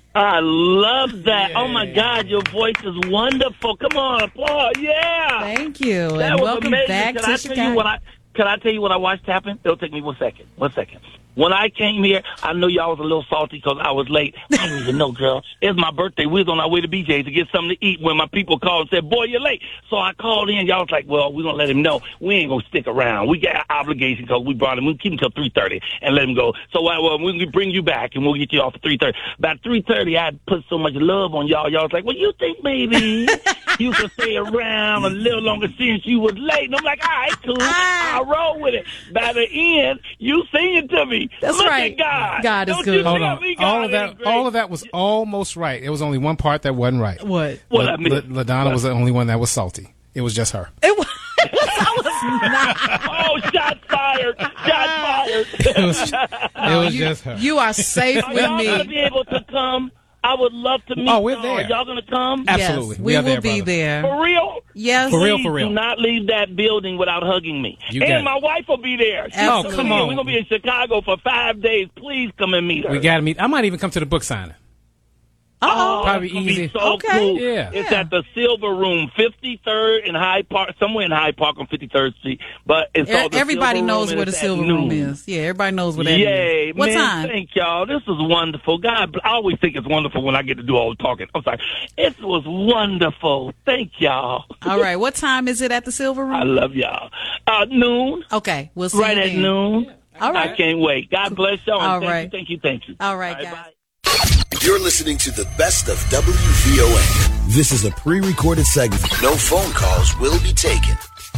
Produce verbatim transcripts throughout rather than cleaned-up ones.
I love that. Yeah. Oh, my God, your voice is wonderful. Come on, applaud. Yeah. Thank you. That and was welcome amazing. back Can to I Chicago. tell you what I, can I tell you what I watched happen? It'll take me one second. One second. When I came here, I know y'all was a little salty because I was late. I didn't even know, girl. It's my birthday. We was on our way to B J's to get something to eat when my people called and said, boy, you're late. So I called in. Y'all was like, well, we're going to let him know. We ain't going to stick around. We got an obligation because we brought him. We'll keep him until three thirty and let him go. So uh, well, we'll bring you back and we'll get you off at three thirty. About three thirty, I put so much love on y'all. Y'all was like, well, you think maybe you could stay around a little longer since you was late? And I'm like, all right, cool. I'll roll with it. By the end, you singing to me. That's Look right. at God. God is Don't good. you Hold tell on. me God All of ain't that, great. all of that was almost right. It was only one part that wasn't right. What? What La- I mean? La- LaDonna was the only one that was salty. It was just her. It was, I was not. Oh, shots fired. Shots fired. It was, it was you, just her. you are safe Are with y'all going to me. be able to come? I would love to meet Oh, we're y'all. there. Are y'all going to come? Absolutely. Yes, We we are will there, be brother. there. For real? Yes. For real, Please for real. do not leave that building without hugging me. You got and it. my wife will be there. She's Oh, coming come here. on. We're going to be in Chicago for five days. Please come and meet her. We got to meet. I might even come to the book signing. Uh-oh. Probably it's gonna be easy. so Okay. cool. Yeah. It's Yeah. at the Silver Room, fifty-third and Hyde Park, somewhere in Hyde Park on fifty-third Street. But it's E- called the Everybody Silver knows Room, where and the it's Silver at Room noon. is. Yeah, everybody knows where that is. Yay, What man, time? thank y'all. This is wonderful. God, I always think it's wonderful when I get to do all the talking. I'm sorry. It was wonderful. Thank y'all. All right. What time is it at the Silver Room? I love y'all. Uh, noon, Okay. We'll see right you at then. noon. All right. I can't wait. God bless y'all. And All thank right. you, thank you, thank you. All right, Bye, guys. bye. You're listening to the best of W V O A. This is a pre-recorded segment. No phone calls will be taken.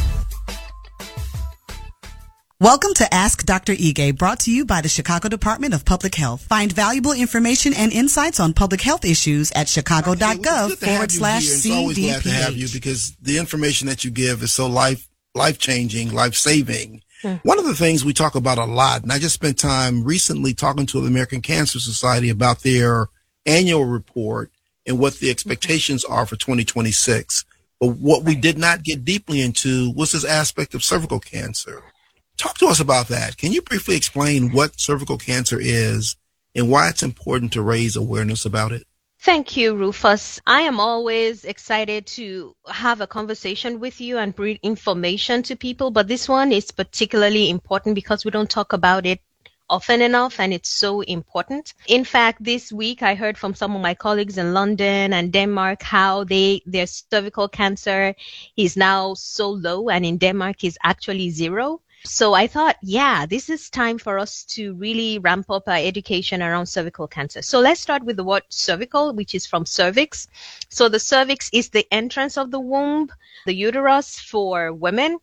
Welcome to Ask Doctor Ige, brought to you by the Chicago Department of Public Health. Find valuable information and insights on public health issues at chicago.gov forward slash It's always glad to have you CDPH. because the information that you give is so life life changing, life saving. One of the things we talk about a lot, and I just spent time recently talking to the American Cancer Society about their annual report and what the expectations are for twenty twenty-six. But what we did not get deeply into was this aspect of cervical cancer. Talk to us about that. Can you briefly explain what cervical cancer is and why it's important to raise awareness about it? Thank you, Rufus. I am always excited to have a conversation with you and bring information to people, but this one is particularly important because we don't talk about it often enough, and it's so important. In fact, this week I heard from some of my colleagues in London and Denmark how they their cervical cancer is now so low, and in Denmark is actually zero. So I thought, yeah, this is time for us to really ramp up our education around cervical cancer. So let's start with the word cervical, which is from cervix. So the cervix is the entrance of the womb, the uterus for women.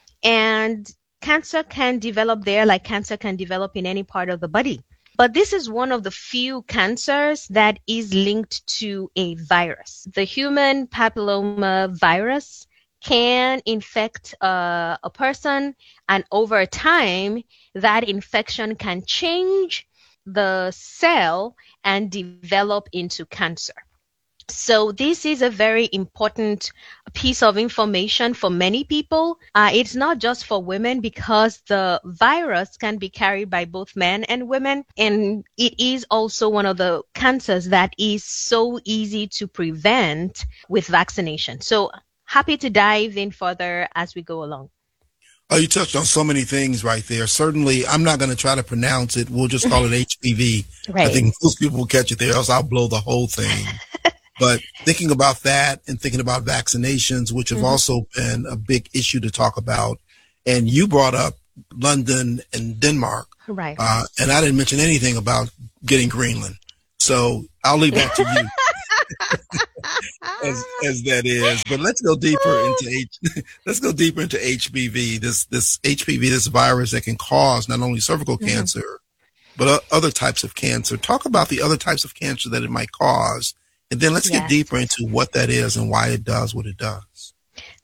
And cancer can develop there like cancer can develop in any part of the body. But this is one of the few cancers that is linked to a virus. The human papilloma virus can infect uh, a person, and over time, that infection can change the cell and develop into cancer. So this is a very important piece of information for many people. Uh, it's not just for women because the virus can be carried by both men and women. And it is also one of the cancers that is so easy to prevent with vaccination. So happy to dive in further as we go along. Oh, you touched on so many things right there. Certainly, I'm not going to try to pronounce it. We'll just call it H P V. Right. I think most people will catch it there, else I'll blow the whole thing. But thinking about that and thinking about vaccinations, which have mm-hmm. also been a big issue to talk about. And you brought up London and Denmark. Right. Uh, and I didn't mention anything about getting Greenland. So I'll leave that to you. as, as that is, but let's go deeper into H. Let's go deeper into H P V. This this H P V, this virus that can cause not only cervical mm-hmm. cancer, but uh, other types of cancer. Talk about the other types of cancer that it might cause, and then let's yes. get deeper into what that is and why it does what it does.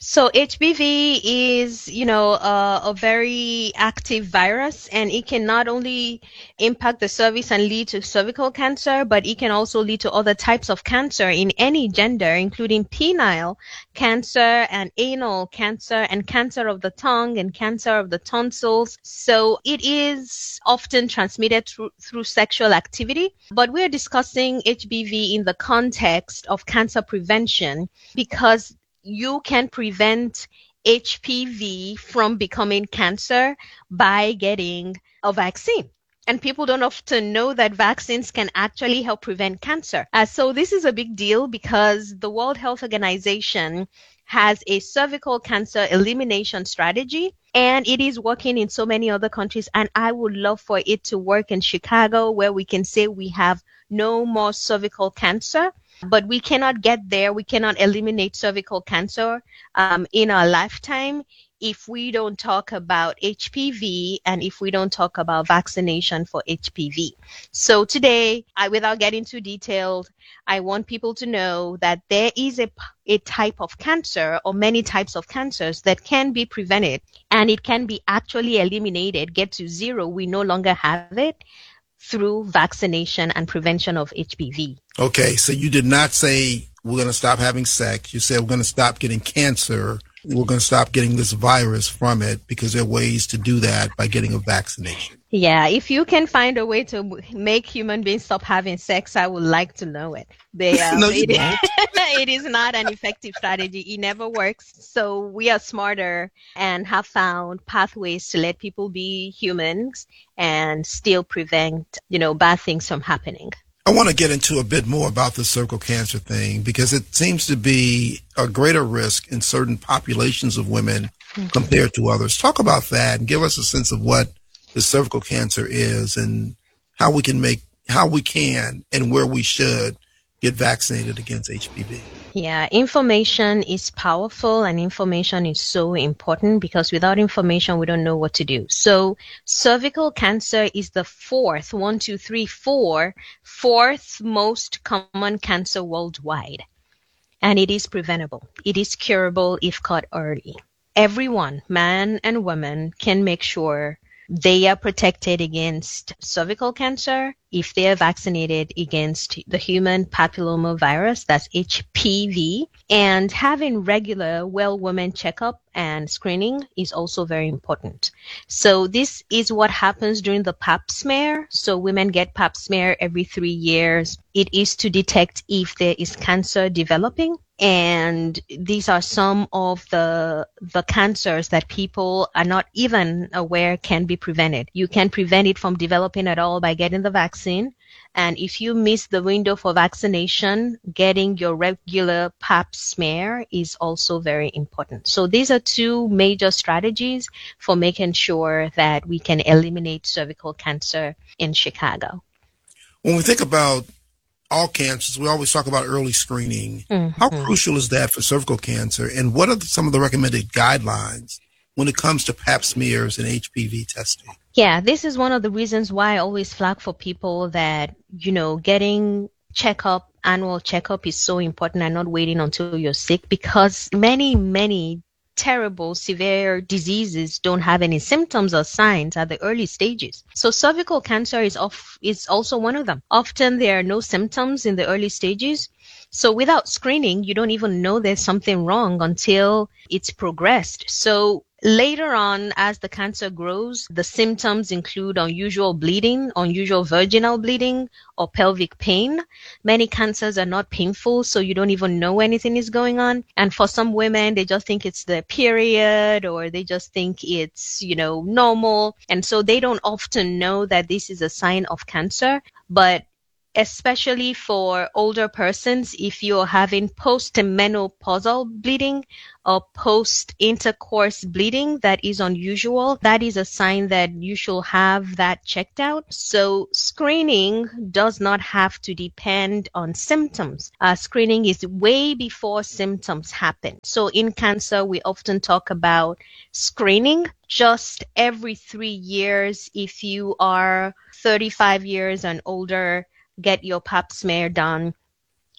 So H P V is, you know, uh, a very active virus, and it can not only impact the cervix and lead to cervical cancer, but it can also lead to other types of cancer in any gender, including penile cancer and anal cancer and cancer of the tongue and cancer of the tonsils. So it is often transmitted through, through sexual activity, but we're discussing H P V in the context of cancer prevention because you can prevent H P V from becoming cancer by getting a vaccine. And people don't often know that vaccines can actually help prevent cancer. Uh, so this is a big deal because the World Health Organization has a cervical cancer elimination strategy, and it is working in so many other countries. And I would love for it to work in Chicago, where we can say we have no more cervical cancer. But we cannot get there. We cannot eliminate cervical cancer um, in our lifetime if we don't talk about H P V and if we don't talk about vaccination for H P V. So today, I, without getting too detailed, I want people to know that there is a, a type of cancer or many types of cancers that can be prevented, and it can be actually eliminated, get to zero. We no longer have it through vaccination and prevention of H P V. Okay, so you did not say we're going to stop having sex. You said we're going to stop getting cancer. We're going to stop getting this virus from it, because there are ways to do that by getting a vaccination. Yeah, if you can find a way to make human beings stop having sex, I would like to know it. They, uh, no, you it, won't. It is not an effective strategy. It never works. So we are smarter and have found pathways to let people be humans and still prevent, you know, bad things from happening. I want to get into a bit more about the cervical cancer thing, because it seems to be a greater risk in certain populations of women mm-hmm. compared to others. Talk about that and give us a sense of what the cervical cancer is and how we can make, how we can and where we should get vaccinated against H P V. Yeah, information is powerful and information is so important, because without information, we don't know what to do. So cervical cancer is the fourth, one, two, three, four, fourth most common cancer worldwide. And it is preventable. It is curable if caught early. Everyone, man and woman, can make sure they are protected against cervical cancer if they are vaccinated against the human papilloma virus, that's H P V. And having regular well woman checkup and screening is also very important. So this is what happens during the pap smear. So women get pap smear every three years. It is to detect if there is cancer developing. And these are some of the the cancers that people are not even aware can be prevented. You can prevent it from developing at all by getting the vaccine. And if you miss the window for vaccination, getting your regular pap smear is also very important. So these are two major strategies for making sure that we can eliminate cervical cancer in Chicago. When we think about all cancers, we always talk about early screening. Mm-hmm. How crucial is that for cervical cancer? And what are some of the recommended guidelines when it comes to pap smears and H P V testing? Yeah, this is one of the reasons why I always flag for people that, you know, getting checkup, annual checkup is so important and not waiting until you're sick, because many, many terrible, severe diseases don't have any symptoms or signs at the early stages. So cervical cancer is off, is also one of them. Often there are no symptoms in the early stages. So without screening, you don't even know there's something wrong until it's progressed. So later on, as the cancer grows, the symptoms include unusual bleeding, unusual vaginal bleeding, or pelvic pain. Many cancers are not painful, so you don't even know anything is going on. And for some women, they just think it's their period, or they just think it's, you know, normal. And so they don't often know that this is a sign of cancer. But especially for older persons, if you're having post-menopausal bleeding or post-intercourse bleeding that is unusual, that is a sign that you should have that checked out. So screening does not have to depend on symptoms. Uh, screening is way before symptoms happen. So in cancer, we often talk about screening just every three years. If you are thirty-five years and older, get your pap smear done.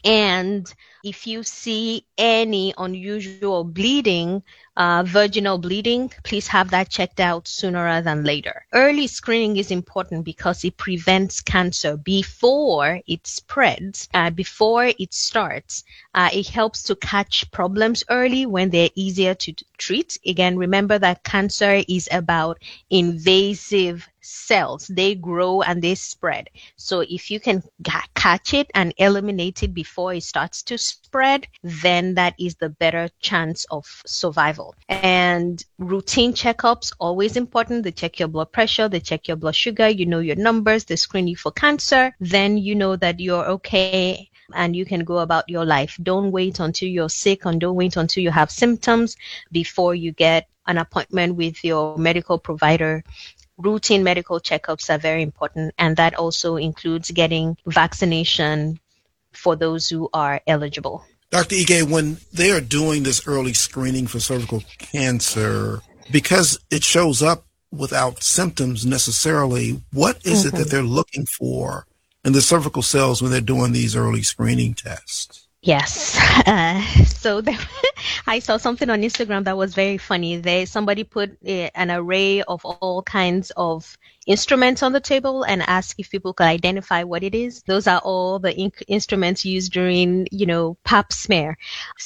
And if you see any unusual bleeding, uh, vaginal bleeding, please have that checked out sooner rather than later. Early screening is important because it prevents cancer before it spreads, uh, before it starts. Uh, it helps to catch problems early when they're easier to t- treat. Again, remember that cancer is about invasive cells. They grow and they spread. So if you can g- catch it and eliminate it before it starts to spread, then that is the better chance of survival. And routine checkups, always important. They check your blood pressure, they check your blood sugar, you know your numbers, they screen you for cancer. Then you know that you're okay and you can go about your life. Don't wait until you're sick and don't wait until you have symptoms before you get an appointment with your medical provider. Routine medical checkups are very important, and that also includes getting vaccination for those who are eligible. Doctor Ige, when they are doing this early screening for cervical cancer, because it shows up without symptoms necessarily, what is mm-hmm. it that they're looking for in the cervical cells when they're doing these early screening tests? Yes. Uh, so there, I saw something on Instagram that was very funny. They somebody put uh, an array of all kinds of instruments on the table and asked if people could identify what it is. Those are all the in- instruments used during, you know, pap smear.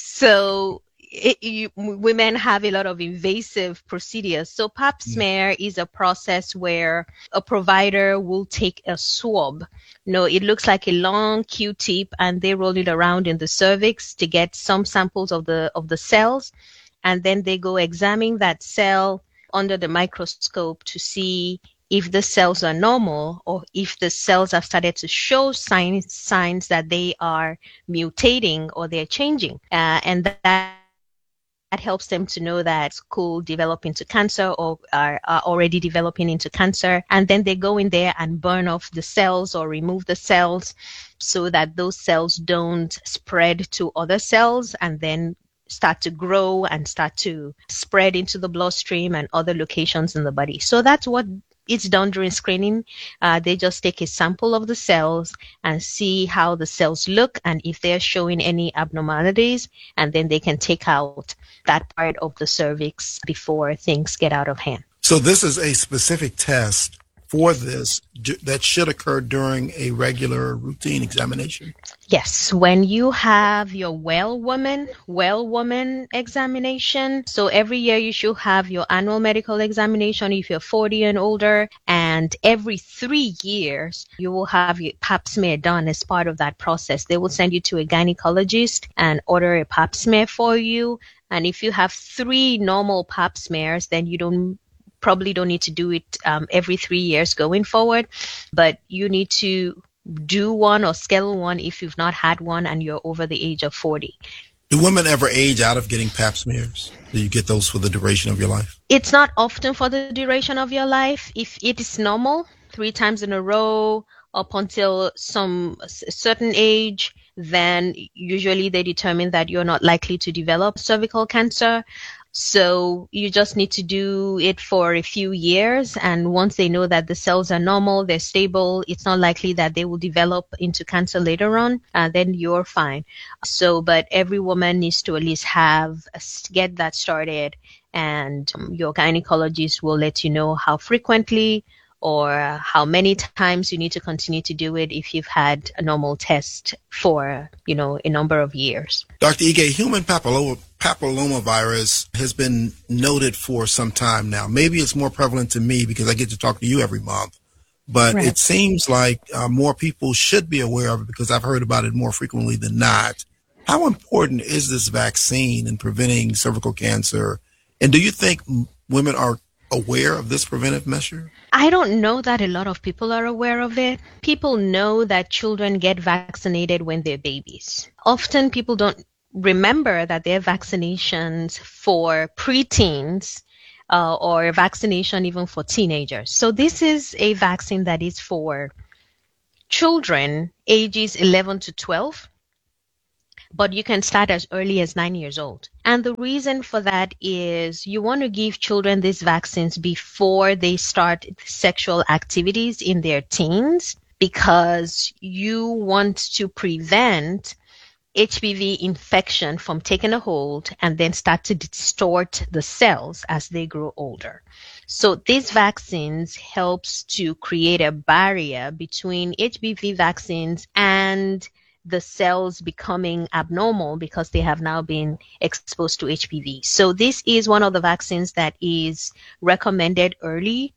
So It, you, women have a lot of invasive procedures. So pap smear is a process where a provider will take a swab. No, it looks like a long Q-tip and they roll it around in the cervix to get some samples of the of the cells. And then they go examine that cell under the microscope to see if the cells are normal or if the cells have started to show signs signs that they are mutating or they're changing. Uh, and that That helps them to know that it could develop into cancer or are, are already developing into cancer. And then they go in there and burn off the cells or remove the cells so that those cells don't spread to other cells and then start to grow and start to spread into the bloodstream and other locations in the body. So that's what it's done during screening. Uh, they just take a sample of the cells and see how the cells look and if they're showing any abnormalities, and then they can take out that part of the cervix before things get out of hand. So this is a specific test for this that should occur during a regular routine examination? Yes, when you have your well woman, well woman examination. So every year you should have your annual medical examination if you're forty and older, and every three years you will have your pap smear done as part of that process. They will send you to a gynecologist and order a pap smear for you. And if you have three normal pap smears, then you don't probably don't need to do it um, every three years going forward, but you need to do one or schedule one if you've not had one and you're over the age of forty. Do women ever age out of getting pap smears? Do you get those for the duration of your life? It's not often for the duration of your life. If it is normal, three times in a row up until some certain age, then usually they determine that you're not likely to develop cervical cancer. So you just need to do it for a few years. And once they know that the cells are normal, they're stable, it's not likely that they will develop into cancer later on, uh, then you're fine. So, but every woman needs to at least have, get that started. And um, your gynecologist will let you know how frequently or how many times you need to continue to do it if you've had a normal test for, you know, a number of years. Doctor Ige, human papilloma, papillomavirus has been noted for some time now. Maybe it's more prevalent to me because I get to talk to you every month, but right. It seems like uh, more people should be aware of it because I've heard about it more frequently than not. How important is this vaccine in preventing cervical cancer? And do you think women are aware of this preventive measure? I don't know that a lot of people are aware of it. People know that children get vaccinated when they're babies. Often people don't remember that there are vaccinations for preteens uh, or vaccination even for teenagers. So this is a vaccine that is for children ages eleven to twelve. But you can start as early as nine years old. And the reason for that is you want to give children these vaccines before they start sexual activities in their teens, because you want to prevent H P V infection from taking a hold and then start to distort the cells as they grow older. So these vaccines helps to create a barrier between H P V vaccines and the cells becoming abnormal because they have now been exposed to H P V. So this is one of the vaccines that is recommended early,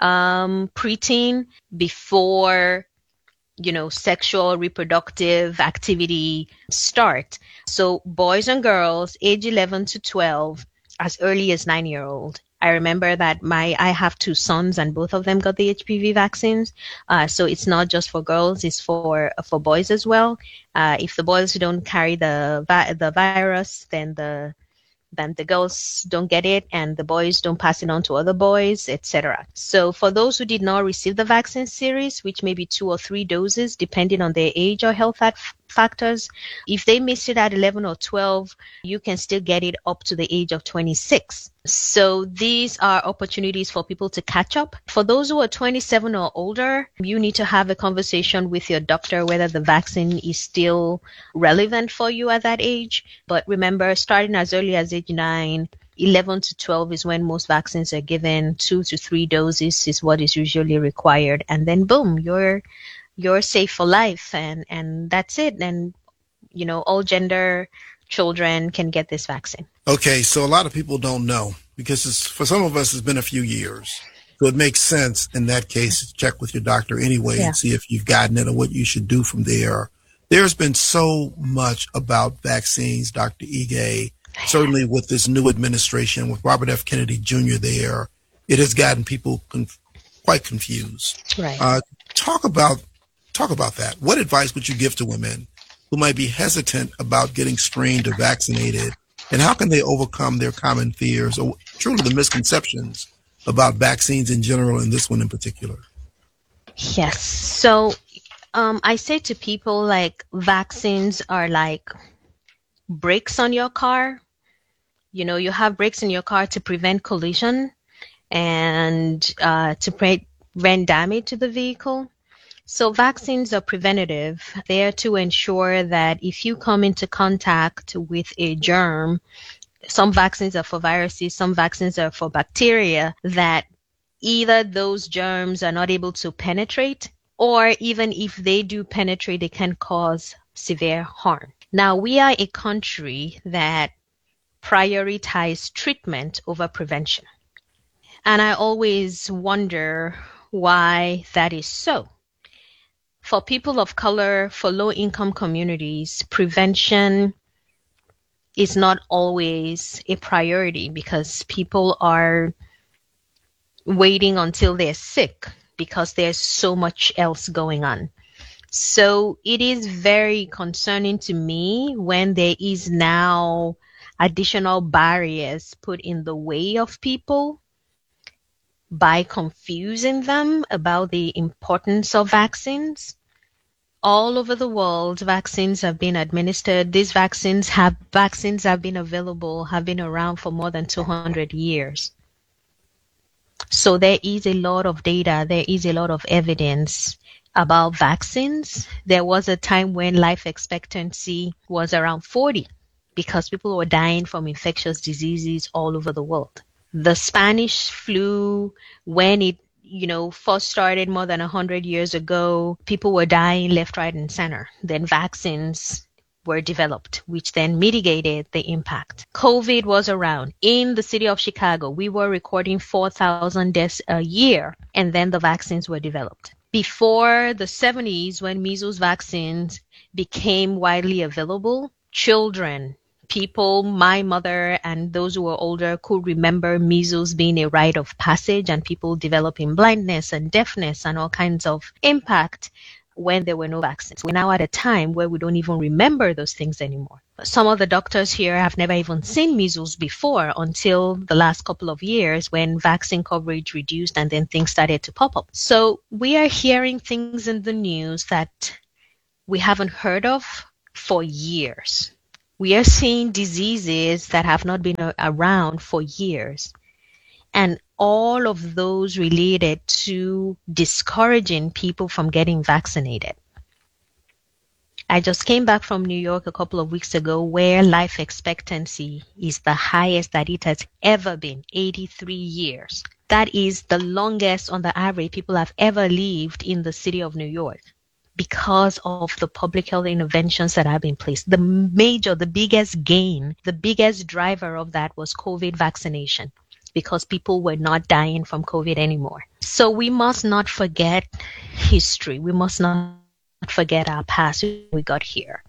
um, preteen, before you know, sexual reproductive activity start. So boys and girls, age eleven to twelve, as early as nine year old. I remember that my, I have two sons and both of them got the H P V vaccines. Uh, so it's not just for girls, it's for, for boys as well. Uh, if the boys don't carry the, vi- the virus, then the, then the girls don't get it and the boys don't pass it on to other boys, et cetera. So for those who did not receive the vaccine series, which may be two or three doses, depending on their age or health f- factors, if they missed it at eleven or twelve, you can still get it up to the age of twenty-six. So these are opportunities for people to catch up. For those who are twenty-seven or older, you need to have a conversation with your doctor whether the vaccine is still relevant for you at that age. But remember, starting as early as age nine, eleven to twelve is when most vaccines are given. Two to three doses is what is usually required. And then boom, you're you're safe for life. And, and that's it. And, you know, all gender children can get this vaccine. Okay, so a lot of people don't know because it's, for some of us, it's been a few years. So it makes sense in that case to check with your doctor anyway yeah. and see if you've gotten it or what you should do from there. There's been so much about vaccines, Doctor Ige, certainly with this new administration, with Robert F. Kennedy Junior there, it has gotten people conf- quite confused. Right. Uh, talk about talk about that. What advice would you give to women who might be hesitant about getting screened or vaccinated, and how can they overcome their common fears or truly the misconceptions about vaccines in general and this one in particular? Yes. So um, I say to people, like, vaccines are like brakes on your car. You know, you have brakes in your car to prevent collision and uh, to prevent damage to the vehicle. So vaccines are preventative. They are to ensure that if you come into contact with a germ, some vaccines are for viruses, some vaccines are for bacteria, that either those germs are not able to penetrate, or even if they do penetrate, they can cause severe harm. Now, we are a country that prioritizes treatment over prevention. And I always wonder why that is so. For people of color, for low-income communities, prevention is not always a priority because people are waiting until they're sick because there's so much else going on. So it is very concerning to me when there is now additional barriers put in the way of people by confusing them about the importance of vaccines. All over the world, vaccines have been administered. These vaccines have vaccines have been available, have been around for more than two hundred years. So there is a lot of data, there is a lot of evidence about vaccines. There was a time when life expectancy was around forty because people were dying from infectious diseases all over the world. The Spanish flu, when it, you know, first started more than one hundred years ago, people were dying left, right, and center. Then vaccines were developed, which then mitigated the impact. COVID was around. In the city of Chicago, we were recording four thousand deaths a year, and then the vaccines were developed. Before the seventies, when measles vaccines became widely available, children, people, my mother and those who were older could remember measles being a rite of passage and people developing blindness and deafness and all kinds of impact when there were no vaccines. We're now at a time where we don't even remember those things anymore. Some of the doctors here have never even seen measles before until the last couple of years when vaccine coverage reduced and then things started to pop up. So we are hearing things in the news that we haven't heard of for years. We are seeing diseases that have not been around for years. And all of those related to discouraging people from getting vaccinated. I just came back from New York a couple of weeks ago where life expectancy is the highest that it has ever been, eighty-three years. That is the longest on the average people have ever lived in the city of New York because of the public health interventions that have been placed. The major, the biggest gain, the biggest driver of that was COVID vaccination because people were not dying from COVID anymore. So we must not forget history. We must not forget our past. We got here.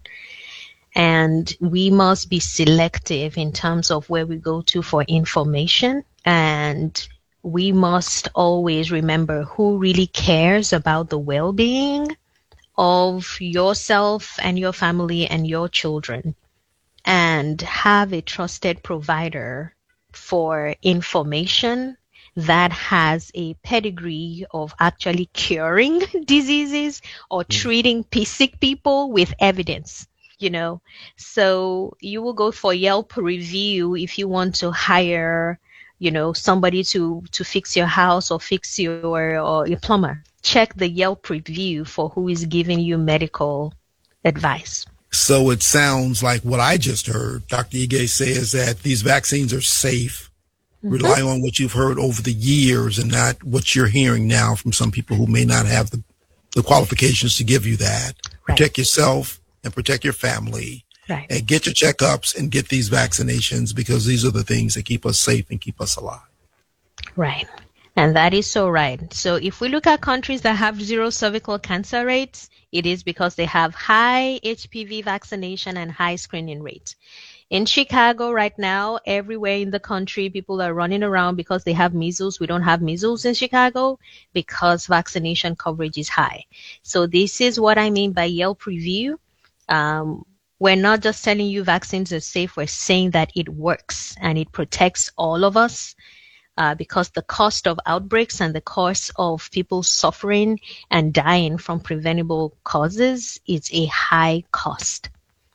And we must be selective in terms of where we go to for information. And we must always remember who really cares about the well-being of yourself and your family and your children, and have a trusted provider for information that has a pedigree of actually curing diseases or treating sick people with evidence, you know. So you will go for Yelp review if you want to hire, you know, somebody to, to fix your house or fix your, or your plumber. Check the Yelp review for who is giving you medical advice. So it sounds like what I just heard, Doctor Ige says that these vaccines are safe. Mm-hmm. Rely on what you've heard over the years and not what you're hearing now from some people who may not have the, the qualifications to give you that. Right. Protect yourself and protect your family. Right. And get your checkups and get these vaccinations, because these are the things that keep us safe and keep us alive. Right. And that is so right. So if we look at countries that have zero cervical cancer rates, it is because they have high H P V vaccination and high screening rates. In Chicago right now, everywhere in the country, people are running around because they have measles. We don't have measles in Chicago because vaccination coverage is high. So this is what I mean by Yelp review. Um, we're not just telling you vaccines are safe. We're saying that it works and it protects all of us. Uh, because the cost of outbreaks and the cost of people suffering and dying from preventable causes is a high cost.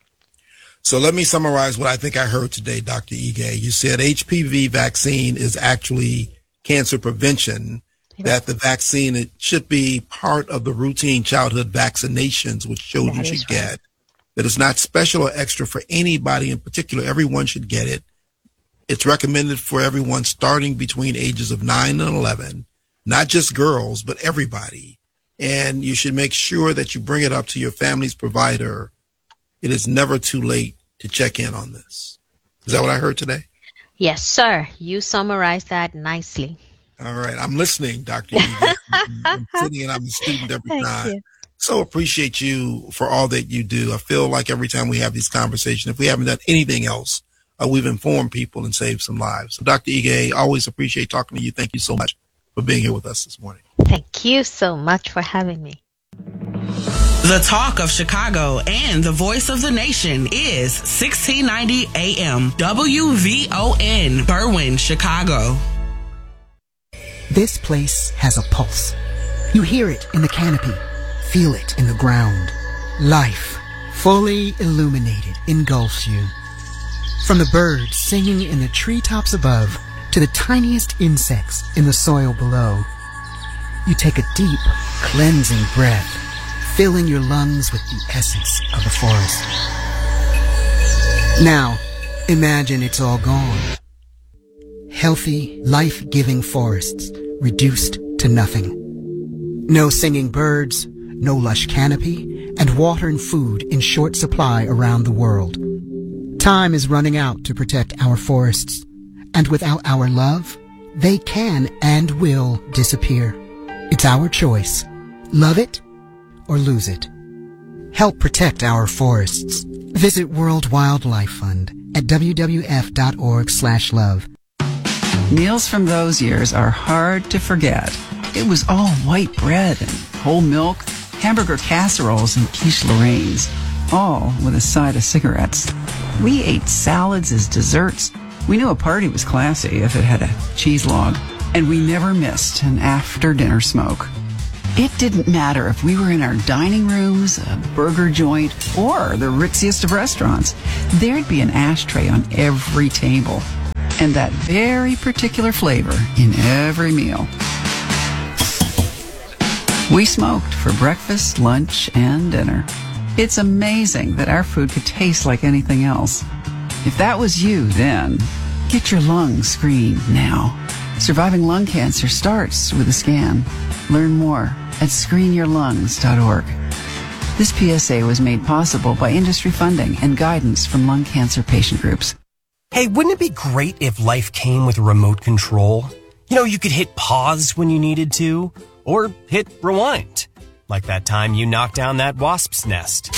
So let me summarize what I think I heard today, Doctor Ige. You said H P V vaccine is actually cancer prevention, yeah. That the vaccine it should be part of the routine childhood vaccinations which children should right. get, that it's not special or extra for anybody in particular. Everyone should get it. It's recommended for everyone starting between ages of nine and eleven, not just girls, but everybody. And you should make sure that you bring it up to your family's provider. It is never too late to check in on this. Is that what I heard today? Yes, sir. You summarized that nicely. All right. I'm listening, Doctor Ige. I'm sitting and I'm a student every Thank time. You. So appreciate you for all that you do. I feel like every time we have these conversations, if we haven't done anything else, Uh, we've informed people and saved some lives. So, Doctor Ige, always appreciate talking to you. Thank you so much for being here with us this morning. Thank you so much for having me. The talk of Chicago and the voice of the nation is sixteen ninety A M W V O N, Berwyn, Chicago. This place has a pulse. You hear it in the canopy, feel it in the ground. Life, fully illuminated, engulfs you. From the birds singing in the treetops above to the tiniest insects in the soil below, you take a deep, cleansing breath, filling your lungs with the essence of the forest. Now, imagine it's all gone. Healthy, life-giving forests reduced to nothing. No singing birds, no lush canopy, and water and food in short supply around the world. Time is running out to protect our forests, and without our love, they can and will disappear. It's our choice. Love it or lose it. Help protect our forests. Visit World Wildlife Fund at w w f dot org slash love. Meals from those years are hard to forget. It was all white bread and whole milk, hamburger casseroles and quiche Lorraine's, all with a side of cigarettes. We ate salads as desserts. We knew a party was classy if it had a cheese log, and we never missed an after-dinner smoke. It didn't matter if we were in our dining rooms, a burger joint, or the ritziest of restaurants. There'd be an ashtray on every table, and that very particular flavor in every meal. We smoked for breakfast, lunch, and dinner. It's amazing that our food could taste like anything else. If that was you, then get your lungs screened now. Surviving lung cancer starts with a scan. Learn more at screen your lungs dot org. This P S A was made possible by industry funding and guidance from lung cancer patient groups. Hey, wouldn't it be great if life came with a remote control? You know, you could hit pause when you needed to, or hit rewind. Like that time you knocked down that wasp's nest.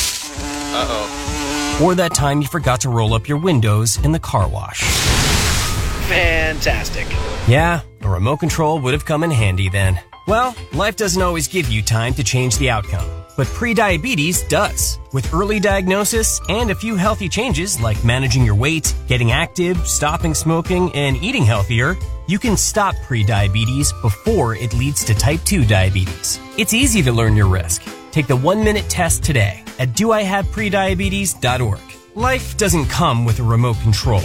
Uh-oh. Or that time you forgot to roll up your windows in the car wash. Fantastic. Yeah, a remote control would have come in handy then. Well, life doesn't always give you time to change the outcome, but prediabetes does. With early diagnosis and a few healthy changes like managing your weight, getting active, stopping smoking, and eating healthier, you can stop prediabetes before it leads to type two diabetes. It's easy to learn your risk. Take the one-minute test today at do I have prediabetes dot org. Life doesn't come with a remote control.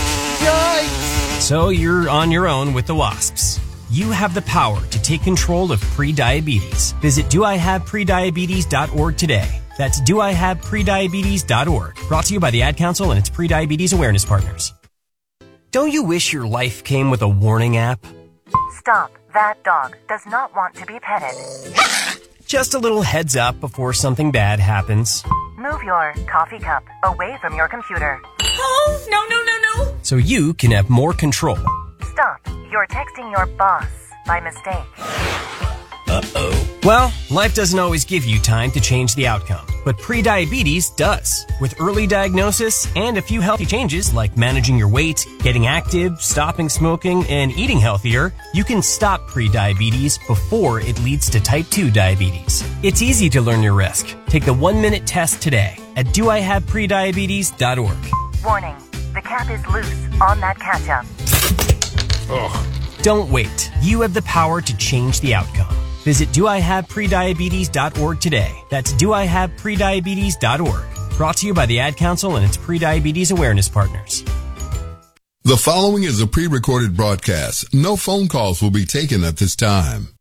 Yikes! So you're on your own with the wasps. You have the power to take control of prediabetes. Visit do I have prediabetes dot org today. That's do I have prediabetes dot org. Brought to you by the Ad Council and its prediabetes awareness partners. Don't you wish your life came with a warning app? Stop. That dog does not want to be petted. Just a little heads up before something bad happens. Move your coffee cup away from your computer. Oh, no, no, no, no. So you can have more control. Stop. You're texting your boss by mistake. Uh-oh. Well, life doesn't always give you time to change the outcome, but prediabetes does. With early diagnosis and a few healthy changes like managing your weight, getting active, stopping smoking, and eating healthier, you can stop prediabetes before it leads to type two diabetes. It's easy to learn your risk. Take the one-minute test today at do I have prediabetes dot org. Warning. The cap is loose on that ketchup. Ugh. Don't wait. You have the power to change the outcome. Visit do I have prediabetes dot org today. That's do I have prediabetes dot org. Brought to you by the Ad Council and its prediabetes awareness partners. The following is a pre-recorded broadcast. No phone calls will be taken at this time.